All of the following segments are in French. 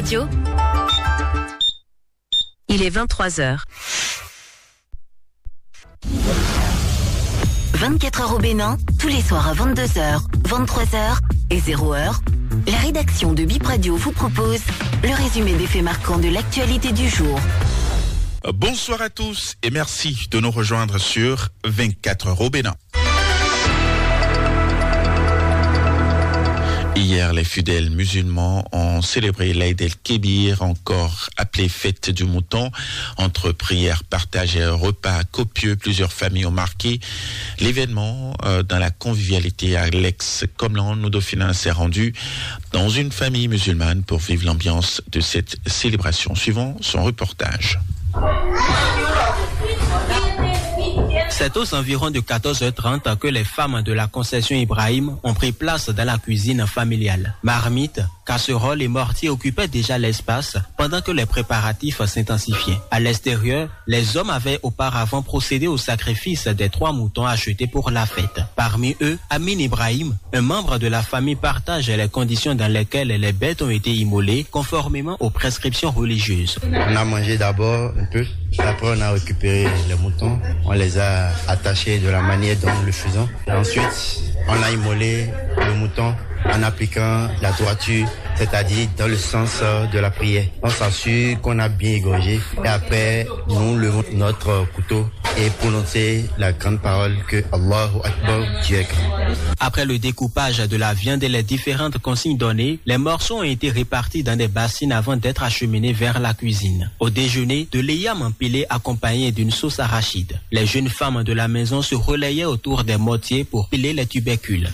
Radio. Il est 23h. 24 heures au Bénin, tous les soirs à 22h, 23h et 0h. La rédaction de Bip Radio vous propose le résumé des faits marquants de l'actualité du jour. Bonsoir à tous et merci de nous rejoindre sur 24 heures au Bénin. Hier, les fidèles musulmans ont célébré l'Aïd el-Kébir, encore appelée fête du mouton. Entre prières partagées et repas copieux, plusieurs familles ont marqué l'événement dans la convivialité. Alex Comlan, nos Dauphinins, s'est rendu dans une famille musulmane pour vivre l'ambiance de cette célébration. Suivons son reportage. C'est aux environs de 14h30 que les femmes de la concession Ibrahim ont pris place dans la cuisine familiale. Marmites, casseroles et mortiers occupaient déjà l'espace pendant que les préparatifs s'intensifiaient. À l'extérieur, les hommes avaient auparavant procédé au sacrifice des 3 moutons achetés pour la fête. Parmi eux, Amin Ibrahim, un membre de la famille, partage les conditions dans lesquelles les bêtes ont été immolées conformément aux prescriptions religieuses. On a mangé d'abord un peu, après on a récupéré les moutons, on les a attachés de la manière dont nous le faisons. Et ensuite, on a immolé le mouton en appliquant la droiture, c'est-à-dire dans le sens de la prière. On s'assure qu'on a bien égorgé et après, nous levons notre couteau et prononcer la grande parole que Allahu Akbar, Dieu est grand. Après le découpage de la viande et les différentes consignes données, les morceaux ont été répartis dans des bassines avant d'être acheminés vers la cuisine. Au déjeuner, de l'ayam empilé accompagné d'une sauce arachide. Les jeunes femmes de la maison se relayaient autour des mortiers pour piler les tubercules.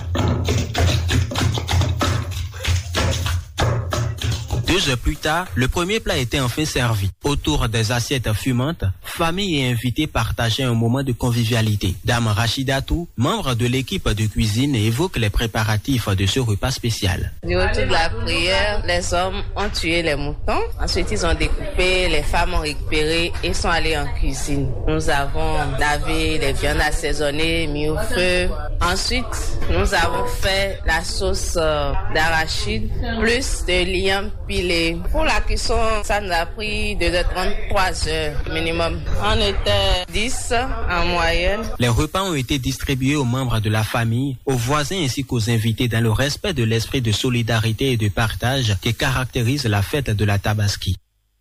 2 heures plus tard, le premier plat était enfin servi. Autour des assiettes fumantes, famille et invités partageaient un moment de convivialité. Dame Rachidatou, membre de l'équipe de cuisine, évoque les préparatifs de ce repas spécial. Du retour de la prière, les hommes ont tué les moutons. Ensuite, ils ont découpé, les femmes ont récupéré et sont allées en cuisine. Nous avons lavé les viandes assaisonnées, mis au feu. Ensuite, nous avons fait la sauce d'arachide, plus de liam pilé. Pour la cuisson, ça nous a pris 2h33 minimum. On était 10 en moyenne. Les repas ont été distribués aux membres de la famille, aux voisins ainsi qu'aux invités dans le respect de l'esprit de solidarité et de partage qui caractérise la fête de la Tabaski.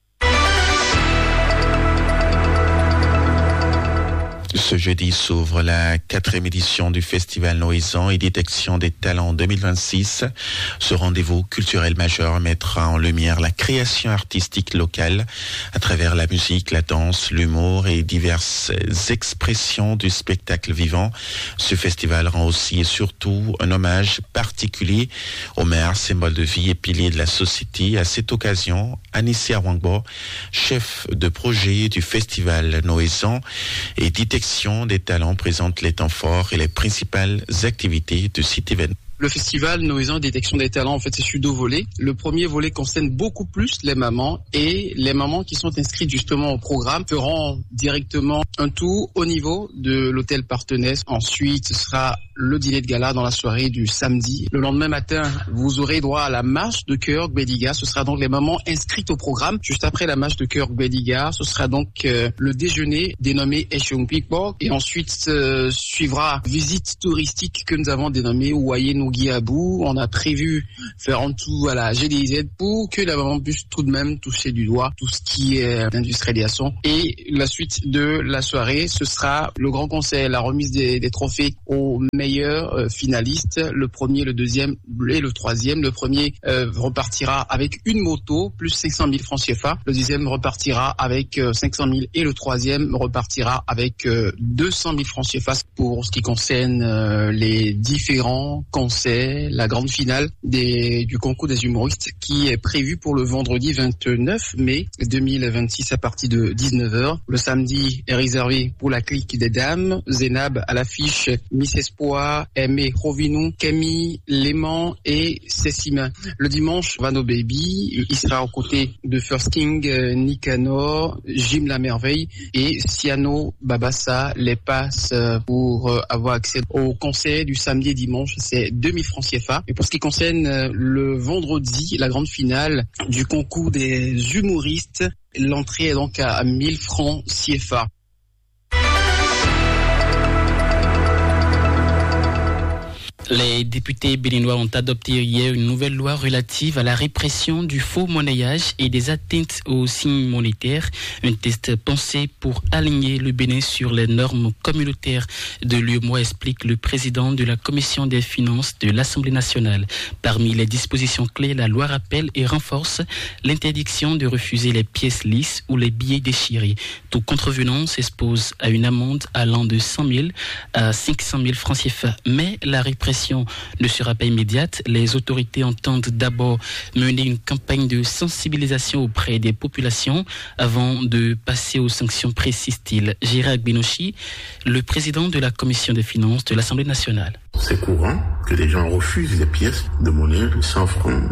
Ce jeudi s'ouvre la 4e édition du Festival Noézan et Détection des Talents 2026. Ce rendez-vous culturel majeur mettra en lumière la création artistique locale à travers la musique, la danse, l'humour et diverses expressions du spectacle vivant. Ce festival rend aussi et surtout un hommage particulier aux mères, symbole de vie et piliers de la société. À cette occasion, Anissé Awangbo, chef de projet du Festival Noézan et Détection des Talents, présente les temps forts et les principales activités de cet événement. Le festival Noézan Détection des Talents, en fait, c'est sur 2 volets. Le premier volet concerne beaucoup plus les mamans et les mamans qui sont inscrites justement au programme feront directement un tour au niveau de l'hôtel partenaire. Ensuite, ce sera le dîner de gala dans la soirée du samedi. Le lendemain matin, vous aurez droit à la marche de cœur Gbediga. Ce sera donc les mamans inscrites au programme. Juste après la marche de cœur Gbediga, ce sera donc le déjeuner dénommé Eshung Pikbok. Et ensuite, suivra visite touristique que nous avons dénommée Ouaye Nougiabou. On a prévu faire un tour à la GDZ pour que la maman puisse tout de même toucher du doigt tout ce qui est industrialisation. Et la suite de la soirée, ce sera le grand concert, la remise des trophées aux meilleurs finalistes. Le premier, le deuxième et le troisième. Le premier repartira avec une moto plus 500 000 francs CFA. Le deuxième repartira avec 500 000 et le troisième repartira avec 200 000 francs CFA. Pour ce qui concerne les différents concerts, la grande finale du concours des humoristes qui est prévu pour le vendredi 29 mai 2026 à partir de 19h. Le samedi est réservé pour la clique des dames. Zénab à l'affiche, Miss Espoir Noah, Aimé Rovinou, Camille, Léman et Cécime. Le dimanche, Vano Baby, il sera aux côtés de First King, Nicanor, Jim la Merveille et Siano Babassa. Les passes pour avoir accès au concert du samedi et dimanche, c'est 2000 francs CFA. Et pour ce qui concerne le vendredi, la grande finale du concours des humoristes, l'entrée est donc à 1000 francs CFA. Les députés béninois ont adopté hier une nouvelle loi relative à la répression du faux monnayage et des atteintes aux signes monétaires. Un texte pensé pour aligner le Bénin sur les normes communautaires de l'UEMOA, explique le président de la Commission des finances de l'Assemblée nationale. Parmi les dispositions clés, la loi rappelle et renforce l'interdiction de refuser les pièces lisses ou les billets déchirés. Tout contrevenant s'expose à une amende allant de 100 000 à 500 000 francs CFA. Mais la répression ne sera pas immédiate. Les autorités entendent d'abord mener une campagne de sensibilisation auprès des populations avant de passer aux sanctions, précise-t-il. Gérard Benochi, le président de la Commission des finances de l'Assemblée nationale. C'est courant que les gens refusent les pièces de monnaie de 100 francs,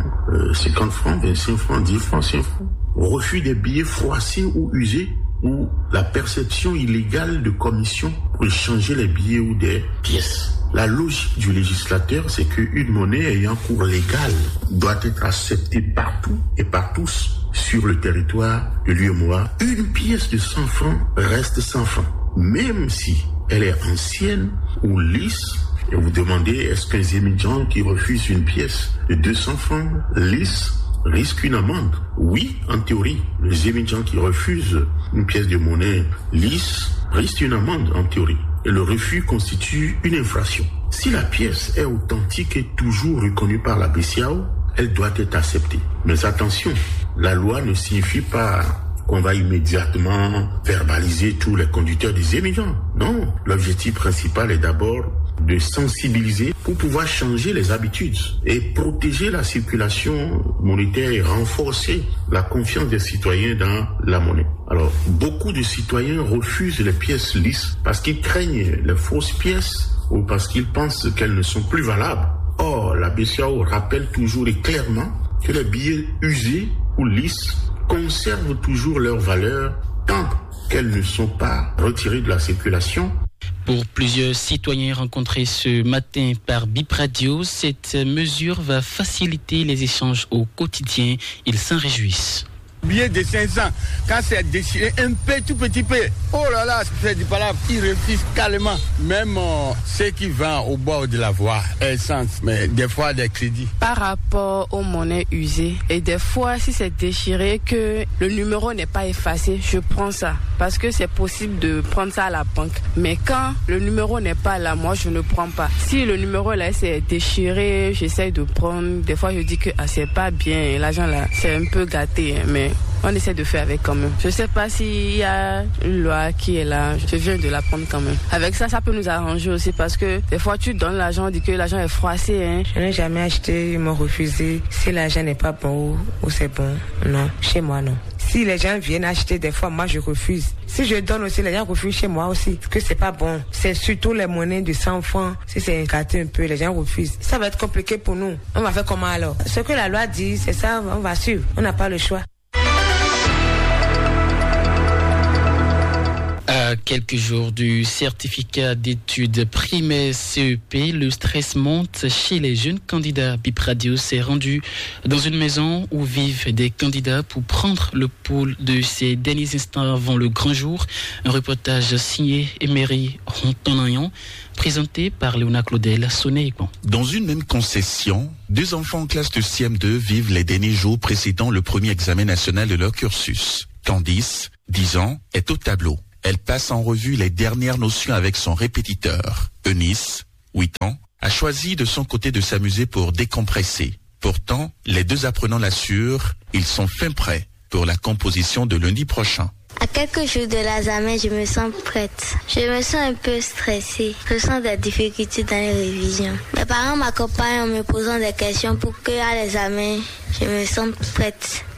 50 francs, 25 francs, 10 francs, 5 francs. On refuse des billets froissés ou usés, ou la perception illégale de commission pour échanger les billets ou des pièces. La logique du législateur, c'est qu'une monnaie ayant cours légal doit être acceptée partout et par tous sur le territoire de l'UEMOA. Une pièce de 100 francs reste 100 francs, même si elle est ancienne ou lisse. Et vous demandez, est-ce qu'un émigrant qui refuse une pièce de 200 francs lisse risque une amende? Oui, en théorie. Les émigrants qui refusent une pièce de monnaie lisse risquent une amende, en théorie. Et le refus constitue une infraction. Si la pièce est authentique et toujours reconnue par la BCEAO, elle doit être acceptée. Mais attention, la loi ne signifie pas qu'on va immédiatement verbaliser tous les conducteurs des émigrants. Non, l'objectif principal est d'abord de sensibiliser pour pouvoir changer les habitudes et protéger la circulation monétaire et renforcer la confiance des citoyens dans la monnaie. Alors, beaucoup de citoyens refusent les pièces lisses parce qu'ils craignent les fausses pièces ou parce qu'ils pensent qu'elles ne sont plus valables. Or, la BCEAO rappelle toujours et clairement que les billets usés ou lisses conservent toujours leur valeur tant qu'elles ne sont pas retirées de la circulation. Pour plusieurs citoyens rencontrés ce matin par Bip Radio, cette mesure va faciliter les échanges au quotidien. Ils s'en réjouissent. Billet de 500, quand c'est déchiré un peu, tout petit peu, oh là là, c'est du palabre, ils refusent carrément. Même ceux qui vendent au bord de la voie, elles sentent, mais des fois des crédits. Par rapport aux monnaies usées, et des fois, si c'est déchiré, que le numéro n'est pas effacé, je prends ça. Parce que c'est possible de prendre ça à la banque. Mais quand le numéro n'est pas là, moi, je ne prends pas. Si le numéro là, c'est déchiré, j'essaie de prendre. Des fois, je dis que c'est pas bien, l'argent là, c'est un peu gâté, mais on essaie de faire avec quand même. Je sais pas s'il y a une loi qui est là, je viens de la prendre quand même. Avec ça, ça peut nous arranger aussi parce que des fois tu donnes l'argent, on dit que l'argent est froissé. Hein. Je n'ai jamais acheté, ils m'ont refusé. Si l'argent n'est pas bon ou c'est bon, non. Chez moi, non. Si les gens viennent acheter, des fois, moi je refuse. Si je donne aussi, les gens refusent chez moi aussi. Parce que c'est pas bon. C'est surtout les monnaies de 100 francs. Si c'est gâté un peu, les gens refusent. Ça va être compliqué pour nous. On va faire comment alors? Ce que la loi dit, c'est ça, on va suivre. On n'a pas le choix. À quelques jours du certificat d'études primaires CEP, le stress monte chez les jeunes candidats. Bip Radio s'est rendu dans une maison où vivent des candidats pour prendre le pouls de ces derniers instants avant le grand jour. Un reportage signé Emery Rontonayan, présenté par Léona Claudel, Soné-Equan. Dans une même concession, 2 enfants en classe de CM2 vivent les derniers jours précédant le premier examen national de leur cursus. Candice, 10 ans, est au tableau. Elle passe en revue les dernières notions avec son répétiteur. Eunice, 8 ans, a choisi de son côté de s'amuser pour décompresser. Pourtant, les 2 apprenants l'assurent, ils sont fin prêts pour la composition de lundi prochain. À quelques jours de l'examen, je me sens prête. Je me sens un peu stressée. Je sens des difficultés dans les révisions. Mes parents m'accompagnent en me posant des questions pour qu'à l'examen, je me sente prête.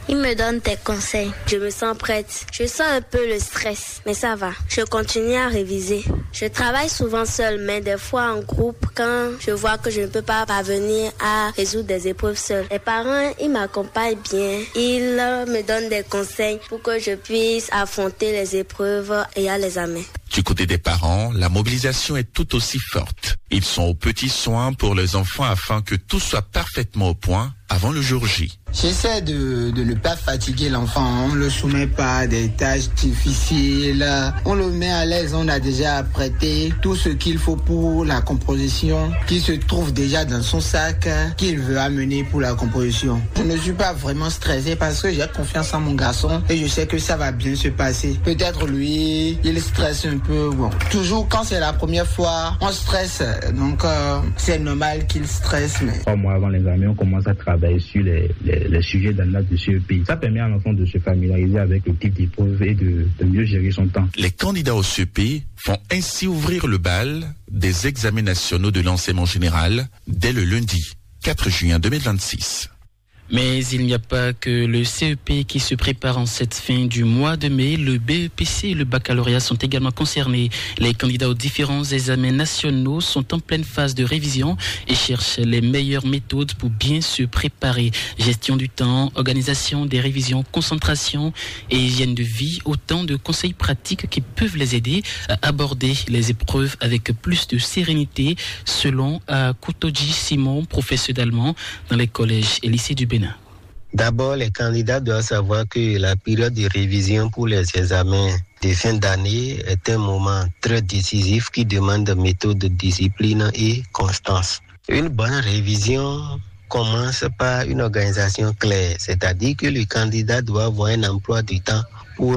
Il me donne des conseils. Je me sens prête. Je sens un peu le stress, mais ça va. Je continue à réviser. Je travaille souvent seule, mais des fois en groupe quand je vois que je ne peux pas parvenir à résoudre des épreuves seule. Les parents, ils m'accompagnent bien. Ils me donnent des conseils pour que je puisse affronter les épreuves et à les amener. Du côté des parents, la mobilisation est tout aussi forte. Ils sont aux petits soins pour les enfants afin que tout soit parfaitement au point avant le jour J. J'essaie de ne pas fatiguer l'enfant. On ne le soumet pas à des tâches difficiles. On le met à l'aise. On a déjà apprêté tout ce qu'il faut pour la composition qui se trouve déjà dans son sac qu'il veut amener pour la composition. Je ne suis pas vraiment stressé parce que j'ai confiance en mon garçon et je sais que ça va bien se passer. Peut-être lui, il stresse un peu. Bon, toujours quand c'est la première fois, on stresse. Donc c'est normal qu'il stresse. Mais 3 mois avant l'examen, on commence à travailler sur les sujets dans la de CEP. Ça permet à l'enfant de se familiariser avec le type d'épreuve et de mieux gérer son temps. Les candidats au CEP vont ainsi ouvrir le bal des examens nationaux de l'enseignement général dès le lundi 4 juin 2026. Mais il n'y a pas que le CEP qui se prépare en cette fin du mois de mai. Le BEPC et le baccalauréat sont également concernés. Les candidats aux différents examens nationaux sont en pleine phase de révision et cherchent les meilleures méthodes pour bien se préparer. Gestion du temps, organisation des révisions, concentration et hygiène de vie, autant de conseils pratiques qui peuvent les aider à aborder les épreuves avec plus de sérénité, selon Koutoji Simon, professeur d'allemand dans les collèges et lycées du Bénin. D'abord, les candidats doivent savoir que la période de révision pour les examens de fin d'année est un moment très décisif qui demande méthode, discipline et constance. Une bonne révision commence par une organisation claire, c'est-à-dire que le candidat doit avoir un emploi du temps pour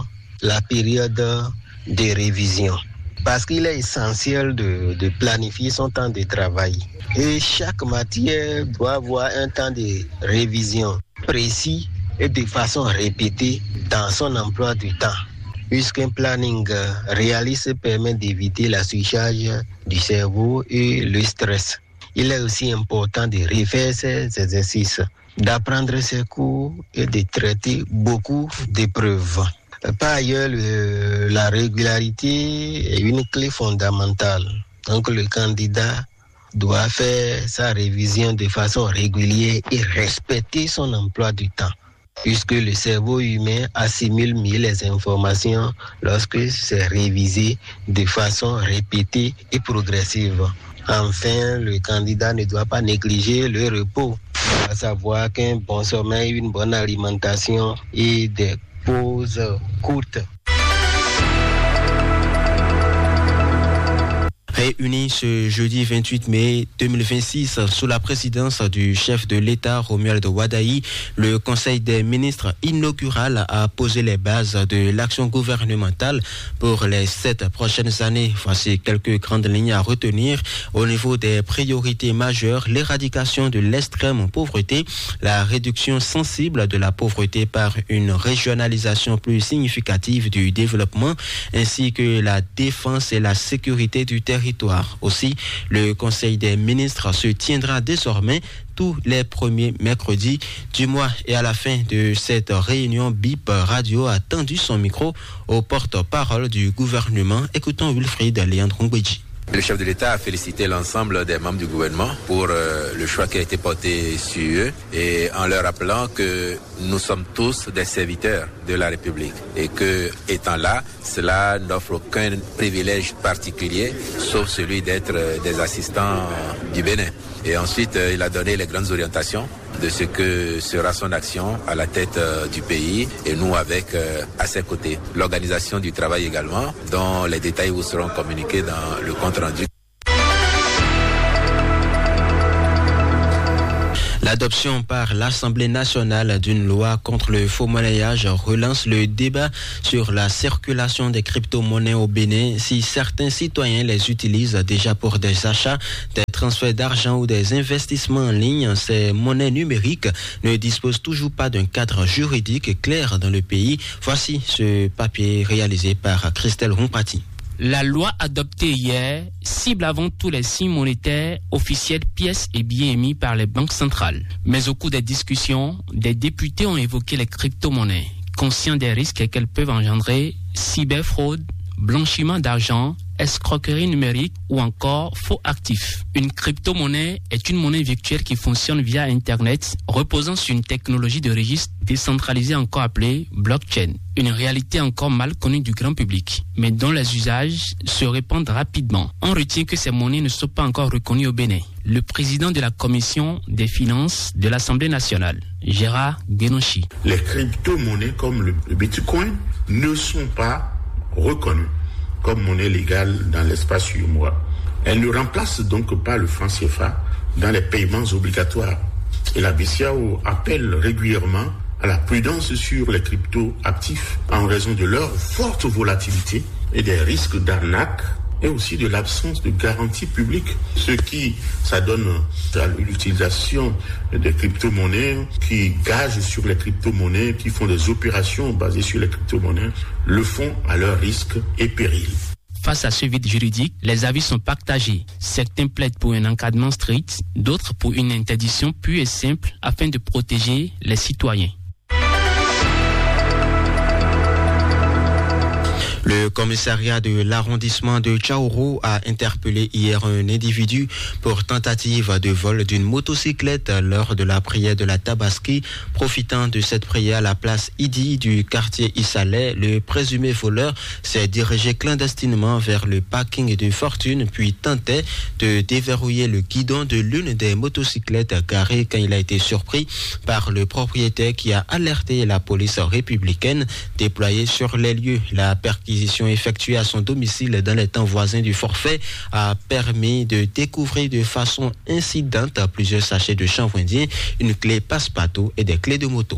la période de révision. Parce qu'il est essentiel de planifier son temps de travail. Et chaque matière doit avoir un temps de révision précis et de façon répétée dans son emploi du temps. Puisqu'un planning réaliste permet d'éviter la surcharge du cerveau et le stress. Il est aussi important de refaire ces exercices, d'apprendre ses cours et de traiter beaucoup d'épreuves. Par ailleurs, la régularité est une clé fondamentale. Donc le candidat doit faire sa révision de façon régulière et respecter son emploi du temps, puisque le cerveau humain assimile mieux les informations lorsque c'est révisé de façon répétée et progressive. Enfin, le candidat ne doit pas négliger le repos, à savoir qu'un bon sommeil, une bonne alimentation et des pauses courtes. Réunis ce jeudi 28 mai 2026 sous la présidence du chef de l'État Romuald Wadaï, le Conseil des ministres inaugural a posé les bases de l'action gouvernementale pour les 7 prochaines années. Voici quelques grandes lignes à retenir. Au niveau des priorités majeures, l'éradication de l'extrême pauvreté, la réduction sensible de la pauvreté par une régionalisation plus significative du développement, ainsi que la défense et la sécurité du territoire. Aussi, le Conseil des ministres se tiendra désormais tous les premiers mercredis du mois. Et à la fin de cette réunion, BIP Radio a tendu son micro au porte-parole du gouvernement. Écoutons Wilfried Léandre Ngweji. Le chef de l'État a félicité l'ensemble des membres du gouvernement pour le choix qui a été porté sur eux et en leur rappelant que nous sommes tous des serviteurs de la République et que, étant là, cela n'offre aucun privilège particulier sauf celui d'être des assistants du Bénin. Et ensuite, il a donné les grandes orientations de ce que sera son action à la tête du pays et nous avec à ses côtés. L'organisation du travail également, dont les détails vous seront communiqués dans le compte rendu. L'adoption par l'Assemblée nationale d'une loi contre le faux monnayage relance le débat sur la circulation des crypto-monnaies au Bénin. Si certains citoyens les utilisent déjà pour des achats, des transferts d'argent ou des investissements en ligne, ces monnaies numériques ne disposent toujours pas d'un cadre juridique clair dans le pays. Voici ce papier réalisé par Christelle Rompati. La loi adoptée hier cible avant tout les signes monétaires officiels, pièces et billets émis par les banques centrales. Mais au cours des discussions, des députés ont évoqué les crypto-monnaies, conscients des risques qu'elles peuvent engendrer, cyberfraude, blanchiment d'argent, escroquerie numérique ou encore faux actifs. Une crypto-monnaie est une monnaie virtuelle qui fonctionne via Internet, reposant sur une technologie de registre décentralisée encore appelée blockchain. Une réalité encore mal connue du grand public, mais dont les usages se répandent rapidement. On retient que ces monnaies ne sont pas encore reconnues au Bénin. Le président de la commission des finances de l'Assemblée nationale, Gérard Guénonchi. Les crypto-monnaies comme le Bitcoin ne sont pas reconnues comme monnaie légale dans l'espace UEMOA. Elle ne remplace donc pas le franc CFA dans les paiements obligatoires. Et la BCEAO appelle régulièrement à la prudence sur les crypto-actifs en raison de leur forte volatilité et des risques d'arnaque et aussi de l'absence de garantie publique. Ceux qui s'adonnent à l'utilisation des crypto-monnaies, qui gagent sur les crypto-monnaies, qui font des opérations basées sur les crypto-monnaies, le font à leur risque et péril. Face à ce vide juridique, les avis sont partagés. Certains plaident pour un encadrement strict, d'autres pour une interdiction pure et simple afin de protéger les citoyens. Le commissariat de l'arrondissement de Tchaourou a interpellé hier un individu pour tentative de vol d'une motocyclette lors de la prière de la Tabaski. Profitant de cette prière à la place Idi du quartier Issalais, le présumé voleur s'est dirigé clandestinement vers le parking de Fortune puis tentait de déverrouiller le guidon de l'une des motocyclettes garées quand il a été surpris par le propriétaire qui a alerté la police républicaine déployée sur les lieux. La perquisition effectuée à son domicile dans les temps voisins du forfait a permis de découvrir de façon incidente plusieurs sachets de chanvre indien, une clé passe-partout et des clés de moto.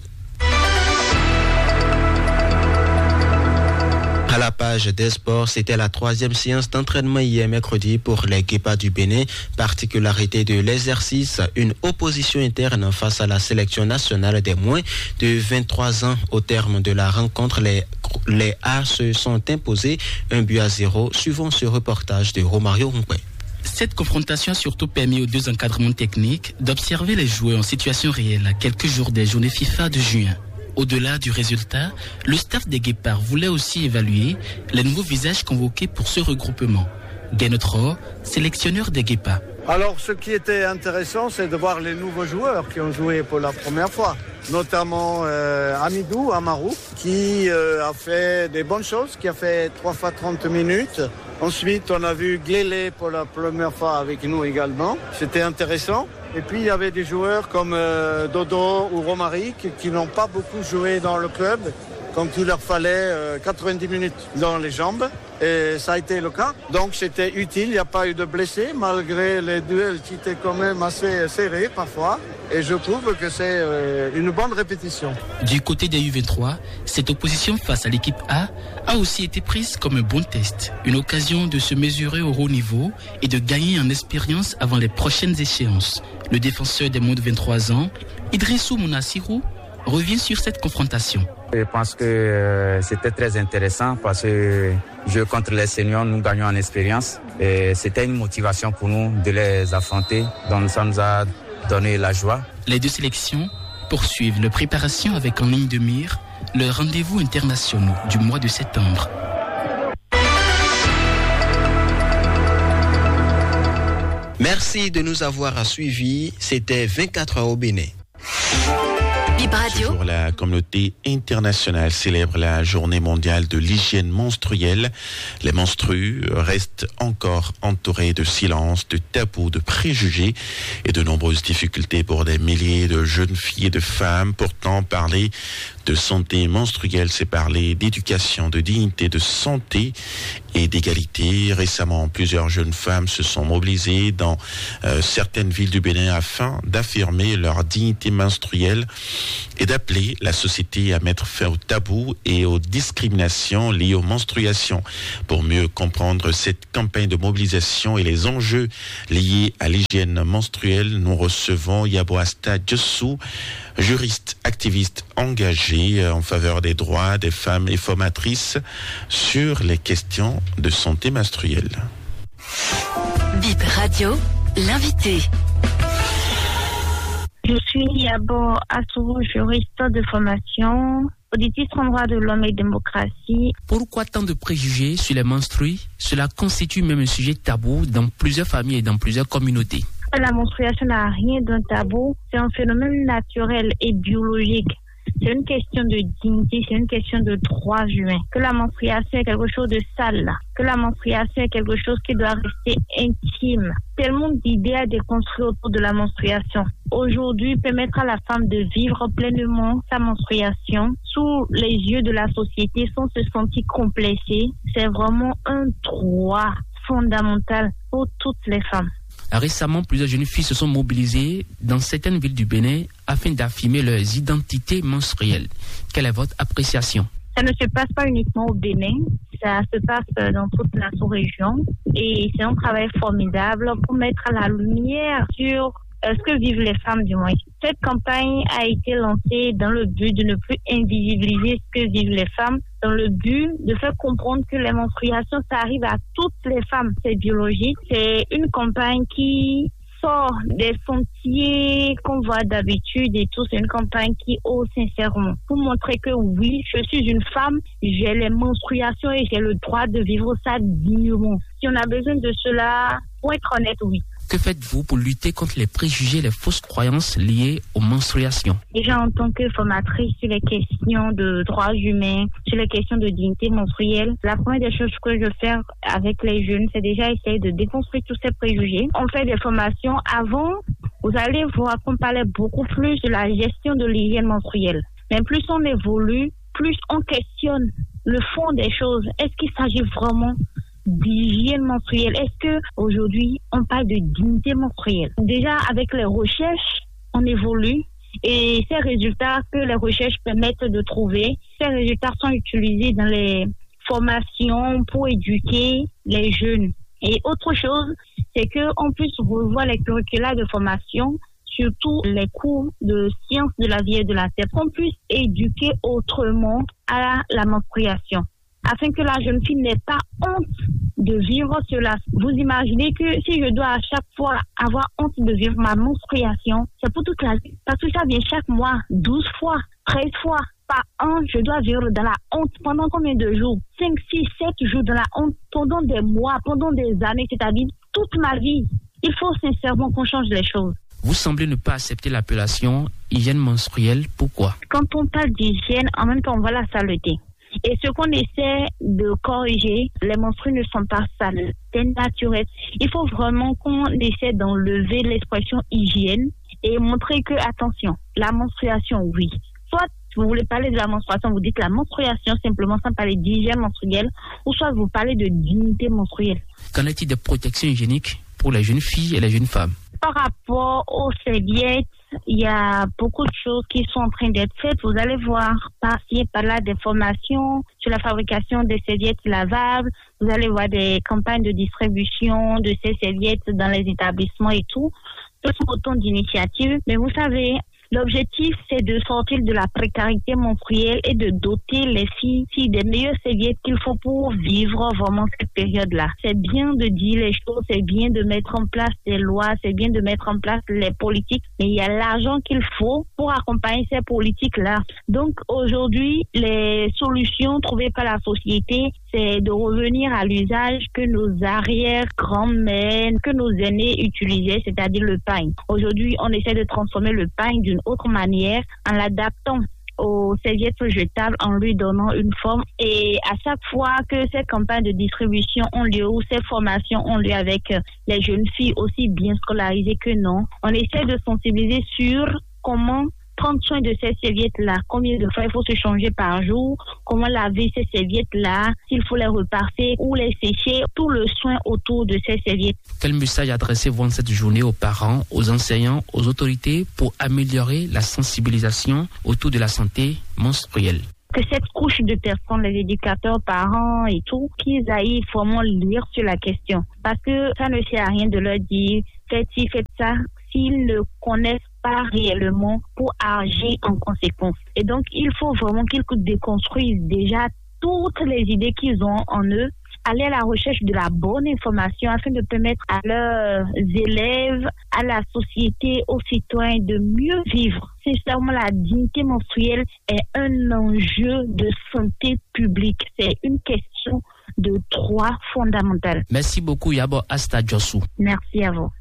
À la page des sports, c'était la 3e séance d'entraînement hier mercredi pour les Guépas du Bénin. Particularité de l'exercice, une opposition interne face à la sélection nationale des moins de 23 ans. Au terme de la rencontre, les A se sont imposés 1-0, suivant ce reportage de Romario Rompé. Cette confrontation a surtout permis aux deux encadrements techniques d'observer les joueurs en situation réelle à quelques jours des journées FIFA de juin. Au-delà du résultat, le staff des Guépards voulait aussi évaluer les nouveaux visages convoqués pour ce regroupement. Guénotro, sélectionneur des Guépards. Alors, ce qui était intéressant, c'est de voir les nouveaux joueurs qui ont joué pour la première fois. Notamment Amidou Amarou, qui a fait des bonnes choses, qui a fait 3 fois 30 minutes. Ensuite, on a vu Glélé pour la première fois avec nous également. C'était intéressant. Et puis, il y avait des joueurs comme Dodo ou Romaric qui n'ont pas beaucoup joué dans le club, donc il leur fallait 90 minutes dans les jambes. Et ça a été le cas. Donc c'était utile, il n'y a pas eu de blessés, malgré les duels qui étaient quand même assez serrés parfois. Et je trouve que c'est une bonne répétition. Du côté des U23, cette opposition face à l'équipe A a aussi été prise comme un bon test. Une occasion de se mesurer au haut niveau et de gagner en expérience avant les prochaines échéances. Le défenseur des moins de 23 ans, Idrissou Mounassirou, revient sur cette confrontation. Je pense que c'était très intéressant parce que jouer contre les seniors, nous gagnons en expérience. Et c'était une motivation pour nous de les affronter. Donc ça nous a donné la joie. Les deux sélections poursuivent leur préparation avec en ligne de mire le rendez-vous international du mois de septembre. Merci de nous avoir suivis. C'était 24 heures au Bénin. Bip Radio. Pour la communauté internationale célèbre la journée mondiale de l'hygiène menstruelle. Les menstrues restent encore entourés de silence, de tabous, de préjugés et de nombreuses difficultés pour des milliers de jeunes filles et de femmes. Pourtant, parler de santé menstruelle, c'est parler d'éducation, de dignité, de santé et d'égalité. Récemment, plusieurs jeunes femmes se sont mobilisées dans certaines villes du Bénin afin d'affirmer leur dignité menstruelle et d'appeler la société à mettre fin aux tabous et aux discriminations liées aux menstruations. Pour mieux comprendre cette campagne de mobilisation et les enjeux liés à l'hygiène menstruelle, nous recevons Yaboasta Djessou, juriste, activiste engagé en faveur des droits des femmes et formatrice sur les questions de santé menstruelle. Bip Radio, l'invité. Je suis Yabo Assou, juriste de formation, auditrice en droit de l'homme et démocratie. Pourquoi tant de préjugés sur les menstrues? Cela constitue même un sujet tabou dans plusieurs familles et dans plusieurs communautés. La menstruation n'a rien d'un tabou, c'est un phénomène naturel et biologique. C'est une question de dignité, c'est une question de droits humains. Que la menstruation est quelque chose de sale, que la menstruation est quelque chose qui doit rester intime. Tellement d'idées à déconstruire autour de la menstruation. Aujourd'hui, permettre à la femme de vivre pleinement sa menstruation sous les yeux de la société sans se sentir complexée, c'est vraiment un droit fondamental pour toutes les femmes. Récemment, plusieurs jeunes filles se sont mobilisées dans certaines villes du Bénin afin d'affirmer leurs identités menstruelles. Quelle est votre appréciation? Ça ne se passe pas uniquement au Bénin, ça se passe dans toute la sous-région et c'est un travail formidable pour mettre la lumière sur ce que vivent les femmes du moins. Cette campagne a été lancée dans le but de ne plus invisibiliser ce que vivent les femmes, dans le but de faire comprendre que les menstruations, ça arrive à toutes les femmes. C'est biologique. C'est une campagne qui sort des sentiers qu'on voit d'habitude et tout. C'est une campagne qui ose sincèrement pour montrer que oui, je suis une femme, j'ai les menstruations et j'ai le droit de vivre ça dignement. Si on a besoin de cela, pour être honnête, oui. Que faites-vous pour lutter contre les préjugés et les fausses croyances liées aux menstruations? Déjà, en tant que formatrice sur les questions de droits humains, sur les questions de dignité menstruelle, la première des choses que je fais avec les jeunes, c'est déjà essayer de déconstruire tous ces préjugés. On fait des formations. Avant, vous allez voir qu'on parlait beaucoup plus de la gestion de l'hygiène menstruelle. Mais plus on évolue, plus on questionne le fond des choses. Est-ce qu'il s'agit vraiment d'hygiène menstruelle? Est-ce que aujourd'hui on parle de dignité menstruelle? Déjà avec les recherches, on évolue et ces résultats que les recherches permettent de trouver, ces résultats sont utilisés dans les formations pour éduquer les jeunes. Et autre chose, c'est qu'on puisse revoir les curricula de formation, surtout les cours de sciences de la vie et de la terre, qu'on puisse éduquer autrement à la menstruation, afin que la jeune fille n'ait pas honte de vivre cela. Vous imaginez que si je dois à chaque fois avoir honte de vivre ma menstruation, c'est pour toute la vie. Parce que ça vient chaque mois, 12 fois, 13 fois par an, je dois vivre dans la honte pendant combien de jours? 5, 6, 7 jours dans la honte pendant des mois, pendant des années, c'est-à-dire toute ma vie. Il faut sincèrement qu'on change les choses. Vous semblez ne pas accepter l'appellation hygiène menstruelle. Pourquoi? Quand on parle d'hygiène, en même temps, on voit la saleté. Et ce qu'on essaie de corriger, les menstrues ne sont pas sales, c'est naturel. Il faut vraiment qu'on essaie d'enlever l'expression hygiène et montrer que, attention, la menstruation, oui. Soit vous voulez parler de la menstruation, vous dites la menstruation simplement sans parler d'hygiène menstruelle, ou soit vous parlez de dignité menstruelle. Qu'en est-il de protection hygiénique pour les jeunes filles et les jeunes femmes? Par rapport aux serviettes, il y a beaucoup de choses qui sont en train d'être faites. Vous allez voir par-ci et par-là des formations sur la fabrication des serviettes lavables. Vous allez voir des campagnes de distribution de ces serviettes dans les établissements et tout. Ce sont autant d'initiatives. Mais vous savez, l'objectif, c'est de sortir de la précarité menstruelle et de doter les filles des meilleures serviettes qu'il faut pour vivre vraiment cette période-là. C'est bien de dire les choses, c'est bien de mettre en place des lois, c'est bien de mettre en place les politiques, mais il y a l'argent qu'il faut pour accompagner ces politiques-là. Donc aujourd'hui, les solutions trouvées par la société, c'est de revenir à l'usage que nos arrière-grands-mères, que nos aînés utilisaient, c'est-à-dire le pagne. Aujourd'hui, on essaie de transformer le pagne d'une autre manière en l'adaptant aux serviettes jetables, en lui donnant une forme. Et à chaque fois que ces campagnes de distribution ont lieu ou ces formations ont lieu avec les jeunes filles aussi bien scolarisées que non, on essaie de sensibiliser sur comment prendre soin de ces serviettes-là. Combien de fois il faut se changer par jour? Comment laver ces serviettes-là? S'il faut les repasser ou les sécher? Tout le soin autour de ces serviettes. Quel message adressez-vous en cette journée aux parents, aux enseignants, aux autorités pour améliorer la sensibilisation autour de la santé menstruelle? Que cette couche de personnes, les éducateurs, parents et tout, qu'ils aillent vraiment lire sur la question. Parce que ça ne sert à rien de leur dire faites-ci, faites ça, s'ils ne connaissent pas réellement pour agir en conséquence. Et donc, il faut vraiment qu'ils déconstruisent déjà toutes les idées qu'ils ont en eux, aller à la recherche de la bonne information afin de permettre à leurs élèves, à la société, aux citoyens de mieux vivre. Sincèrement, la dignité menstruelle est un enjeu de santé publique. C'est une question de droit fondamental. Merci beaucoup, Yabo Asta Djossou. Merci à vous.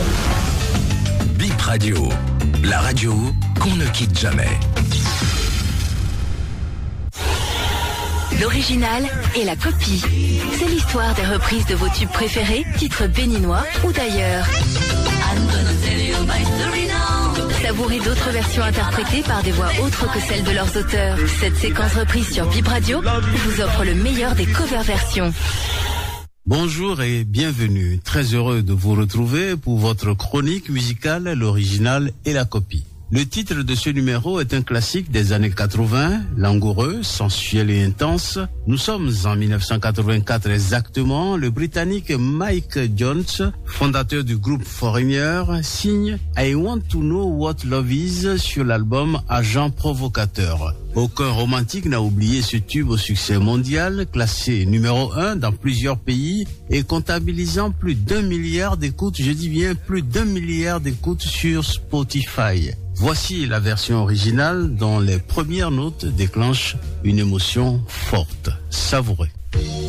Bip Radio, la radio qu'on ne quitte jamais. L'original et la copie. C'est l'histoire des reprises de vos tubes préférés, titres béninois ou d'ailleurs. Savourez d'autres versions interprétées par des voix autres que celles de leurs auteurs. Cette séquence reprise sur Bip Radio vous offre le meilleur des cover versions. Bonjour et bienvenue. Très heureux de vous retrouver pour votre chronique musicale, l'original et la copie. Le titre de ce numéro est un classique des années 80, langoureux, sensuel et intense. Nous sommes en 1984 exactement. Le Britannique Mike Jones, fondateur du groupe Foreigner, signe I Want to Know What Love Is sur l'album Agent Provocateur. Aucun romantique n'a oublié ce tube au succès mondial, classé numéro 1 dans plusieurs pays et comptabilisant plus d'1 milliard d'écoutes, je dis bien plus d'1 milliard d'écoutes sur Spotify. Voici la version originale dont les premières notes déclenchent une émotion forte. Savourez.